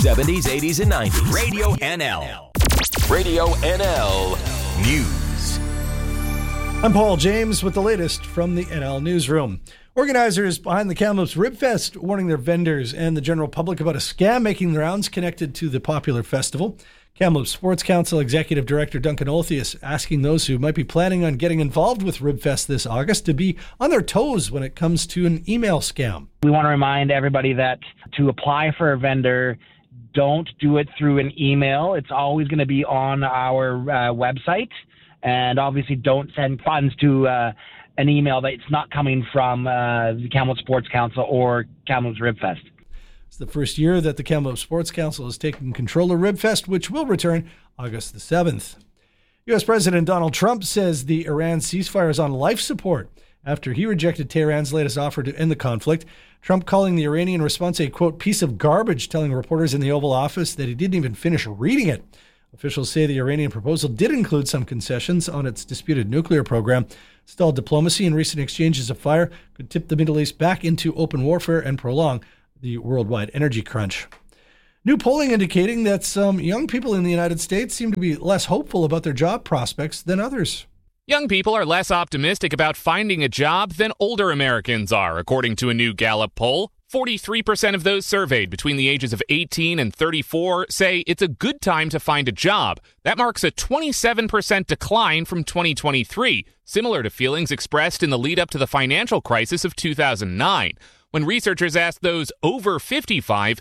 70s, 80s, and 90s. Radio NL. Radio NL News. I'm Paul James with the latest from the NL Newsroom. Organizers behind the Kamloops Ribfest warning their vendors and the general public about a scam making the rounds connected to the popular festival. Kamloops Sports Council Executive Director Duncan Olthius asking those who might be planning on getting involved with Ribfest this August to be on their toes when it comes to an email scam. We want to remind everybody that to apply for a vendor, don't do it through an email. It's always going to be on our website. And obviously don't send funds to an email that's not coming from the Kamloops Sports Council or Kamloops Ribfest. It's the first year that the Kamloops Sports Council has taken control of Ribfest, which will return August the 7th. U.S. President Donald Trump says the Iran ceasefire is on life support after he rejected Tehran's latest offer to end the conflict. Trump calling the Iranian response a, quote, piece of garbage, telling reporters in the Oval Office that he didn't even finish reading it. Officials say the Iranian proposal did include some concessions on its disputed nuclear program. Stalled diplomacy and recent exchanges of fire could tip the Middle East back into open warfare and prolong the worldwide energy crunch. New polling indicating that some young people in the United States seem to be less hopeful about their job prospects than others. Young people are less optimistic about finding a job than older Americans are, according to a new Gallup poll. 43% of those surveyed between the ages of 18 and 34 say it's a good time to find a job. That marks a 27% decline from 2023, similar to feelings expressed in the lead up to the financial crisis of 2009. When researchers asked those over 55,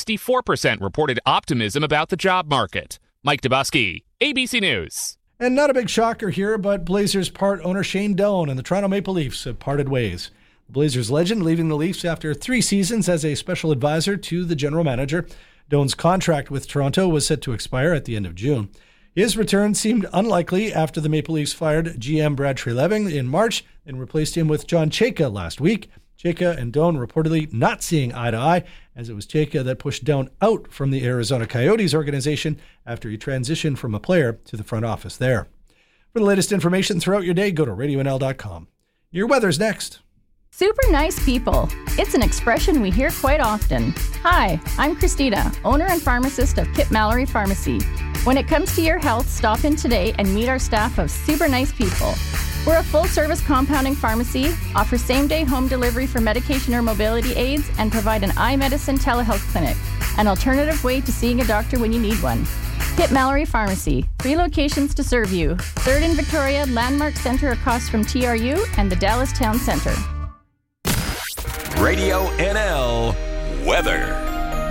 64% reported optimism about the job market. Mike Dubusky, ABC News. And not a big shocker here, but Blazers part owner Shane Doan and the Toronto Maple Leafs have parted ways. The Blazers legend leaving the Leafs after 3 seasons as a special advisor to the general manager. Doan's contract with Toronto was set to expire at the end of June. His return seemed unlikely after the Maple Leafs fired GM Brad Treliving in March and replaced him with John Chayka last week. Chayka and Doan reportedly not seeing eye to eye, as it was Chayka that pushed Doan out from the Arizona Coyotes organization after he transitioned from a player to the front office there. For the latest information throughout your day, go to RadioNL.com. Your weather's next. Super nice people. It's an expression we hear quite often. Hi, I'm Christina, owner and pharmacist of Kip Mallory Pharmacy. When it comes to your health, stop in today and meet our staff of super nice people. We're a full-service compounding pharmacy, offer same-day home delivery for medication or mobility aids, and provide an eye medicine telehealth clinic, an alternative way to seeing a doctor when you need one. Kip Mallory Pharmacy, 3 locations to serve you. 3rd in Victoria, Landmark Center across from TRU, and the Dallas Town Center. Radio NL weather.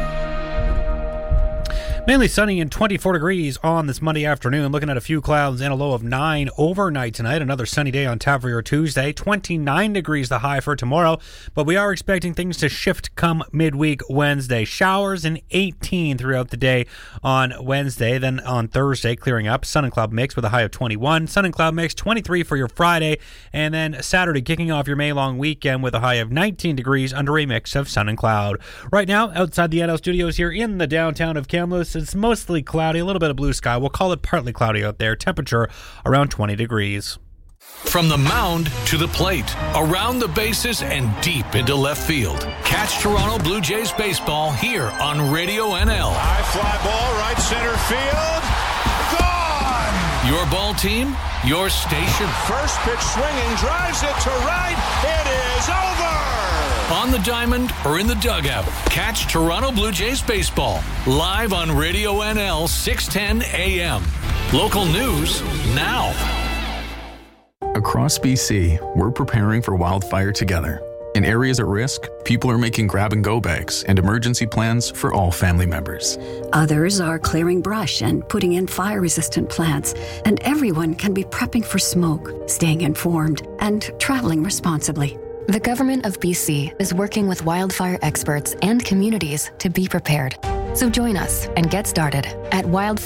Mainly sunny and 24 degrees on this Monday afternoon. Looking at a few clouds and a low of 9 overnight tonight. Another sunny day on tap for your Tuesday. 29 degrees the high for tomorrow. But we are expecting things to shift come midweek Wednesday. Showers and 18 throughout the day on Wednesday. Then on Thursday, clearing up. Sun and cloud mix with a high of 21. Sun and cloud mix 23 for your Friday. And then Saturday, kicking off your May long weekend with a high of 19 degrees under a mix of sun and cloud. Right now, outside the NL studios here in the downtown of Kamloops, it's mostly cloudy, a little bit of blue sky. We'll call it partly cloudy out there. Temperature around 20 degrees. From the mound to the plate, around the bases and deep into left field. Catch Toronto Blue Jays baseball here on Radio NL. High fly ball, right center field. Gone! Your ball team, your station. First pitch swinging, drives it to right. It is over! On the diamond or in the dugout, catch Toronto Blue Jays baseball live on Radio NL 610 AM. Local news now. Across BC, we're preparing for wildfire together. In areas at risk, people are making grab-and-go bags and emergency plans for all family members. Others are clearing brush and putting in fire-resistant plants. And everyone can be prepping for smoke, staying informed, and traveling responsibly. The Government of BC is working with wildfire experts and communities to be prepared. So join us and get started at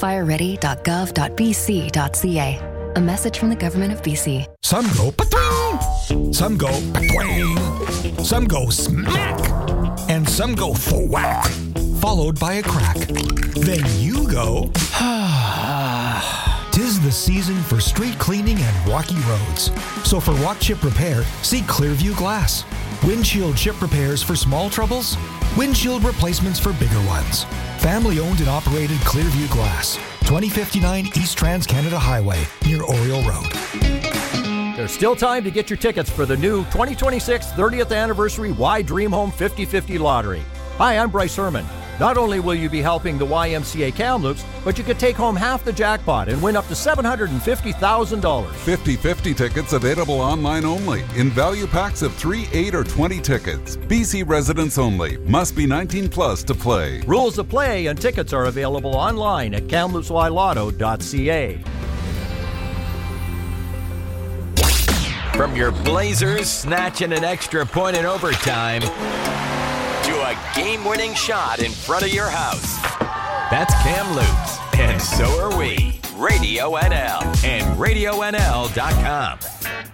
wildfireready.gov.bc.ca. A message from the Government of BC. Some go patwing, some go patwang, some go smack, and some go thwack, followed by a crack. Then you go 'Tis the season for street cleaning and walky roads. So for walk chip repair, see Clearview Glass. Windshield chip repairs for small troubles, windshield replacements for bigger ones. Family owned and operated Clearview Glass, 2059 East Trans-Canada Highway, near Oriole Road. There's still time to get your tickets for the new 2026 30th Anniversary Y Dream Home 50/50 Lottery. Hi, I'm Bryce Herman. Not only will you be helping the YMCA Kamloops, but you could take home half the jackpot and win up to $750,000. 50/50 tickets available online only in value packs of 3, 8, or 20 tickets. BC residents only. Must be 19 plus to play. Rules of play and tickets are available online at kamloopsylotto.ca. From your Blazers snatching an extra point in overtime to a game-winning shot in front of your house. That's Kamloops, and so are we. Radio NL and RadioNL.com.